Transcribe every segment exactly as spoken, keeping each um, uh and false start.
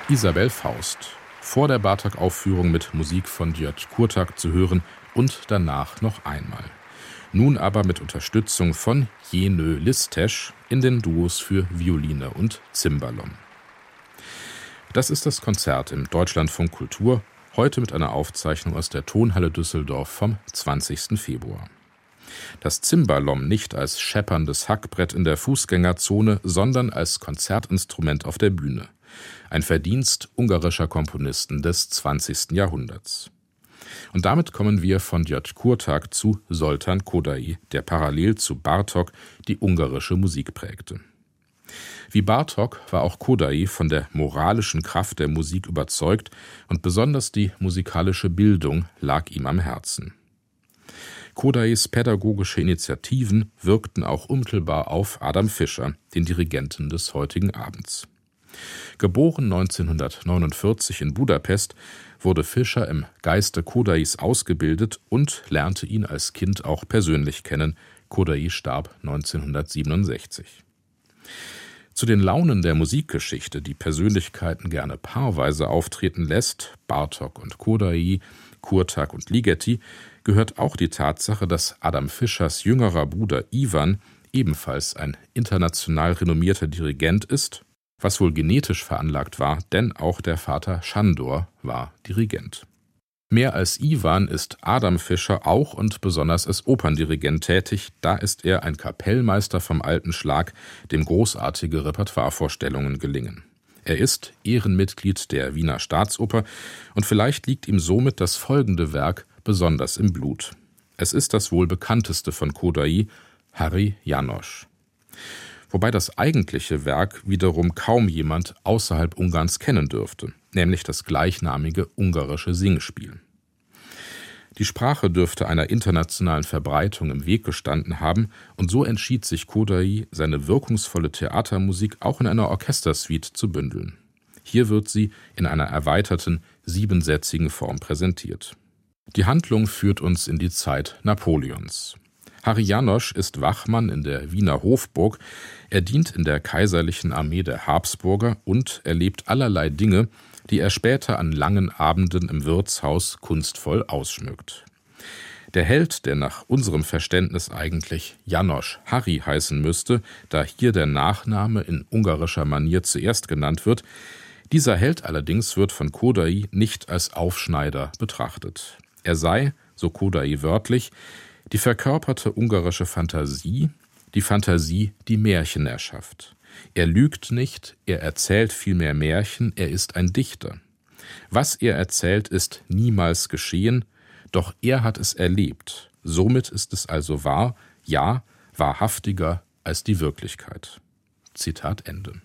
Isabell Faust. Vor der Bartók-Aufführung mit Musik von György Kurtág zu hören und danach noch einmal. Nun aber mit Unterstützung von Jenő Lisztes in den Duos für Violine und Cimbalom. Das ist das Konzert im Deutschlandfunk Kultur, heute mit einer Aufzeichnung aus der Tonhalle Düsseldorf vom zwanzigsten Februar. Das Cimbalom nicht als schepperndes Hackbrett in der Fußgängerzone, sondern als Konzertinstrument auf der Bühne. Ein Verdienst ungarischer Komponisten des zwanzigsten Jahrhunderts. Und damit kommen wir von György Kurtág zu Zoltán Kodály, der parallel zu Bartók die ungarische Musik prägte. Wie Bartók war auch Kodály von der moralischen Kraft der Musik überzeugt und besonders die musikalische Bildung lag ihm am Herzen. Kodálys pädagogische Initiativen wirkten auch unmittelbar auf Adam Fischer, den Dirigenten des heutigen Abends. Geboren neunzehnhundertneunundvierzig in Budapest, wurde Fischer im Geiste Kodálys ausgebildet und lernte ihn als Kind auch persönlich kennen. Kodály starb neunzehnhundertsiebenundsechzig. Zu den Launen der Musikgeschichte, die Persönlichkeiten gerne paarweise auftreten lässt, Bartók und Kodály, Kurtág und Ligeti, gehört auch die Tatsache, dass Adam Fischers jüngerer Bruder Ivan ebenfalls ein international renommierter Dirigent ist, was wohl genetisch veranlagt war, denn auch der Vater Sándor war Dirigent. Mehr als Ivan ist Adam Fischer auch und besonders als Operndirigent tätig, da ist er ein Kapellmeister vom alten Schlag, dem großartige Repertoirevorstellungen gelingen. Er ist Ehrenmitglied der Wiener Staatsoper und vielleicht liegt ihm somit das folgende Werk besonders im Blut. Es ist das wohl bekannteste von Kodály, Háry János. Wobei das eigentliche Werk wiederum kaum jemand außerhalb Ungarns kennen dürfte, nämlich das gleichnamige ungarische Singspiel. Die Sprache dürfte einer internationalen Verbreitung im Weg gestanden haben und so entschied sich Kodály, seine wirkungsvolle Theatermusik auch in einer Orchestersuite zu bündeln. Hier wird sie in einer erweiterten, siebensätzigen Form präsentiert. Die Handlung führt uns in die Zeit Napoleons. Háry János ist Wachmann in der Wiener Hofburg, er dient in der kaiserlichen Armee der Habsburger und erlebt allerlei Dinge, die er später an langen Abenden im Wirtshaus kunstvoll ausschmückt. Der Held, der nach unserem Verständnis eigentlich János Háry heißen müsste, da hier der Nachname in ungarischer Manier zuerst genannt wird, dieser Held allerdings wird von Kodály nicht als Aufschneider betrachtet. Er sei, so Kodály wörtlich, die verkörperte ungarische Fantasie, die Fantasie, die Märchen erschafft. Er lügt nicht, er erzählt vielmehr Märchen, er ist ein Dichter. Was er erzählt, ist niemals geschehen, doch er hat es erlebt. Somit ist es also wahr, ja, wahrhaftiger als die Wirklichkeit. Zitat Ende.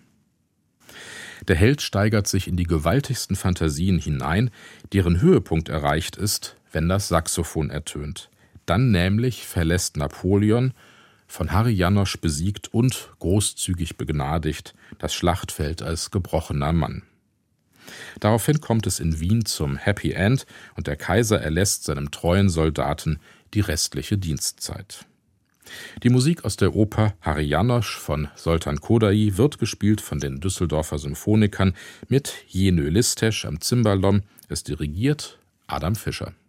Der Held steigert sich in die gewaltigsten Fantasien hinein, deren Höhepunkt erreicht ist, wenn das Saxophon ertönt. Dann nämlich verlässt Napoleon, von Háry János besiegt und großzügig begnadigt, das Schlachtfeld als gebrochener Mann. Daraufhin kommt es in Wien zum Happy End und der Kaiser erlässt seinem treuen Soldaten die restliche Dienstzeit. Die Musik aus der Oper Háry János von Zoltán Kodály wird gespielt von den Düsseldorfer Symphonikern mit Jenő Lisztes am Cimbalom. Es dirigiert Adam Fischer.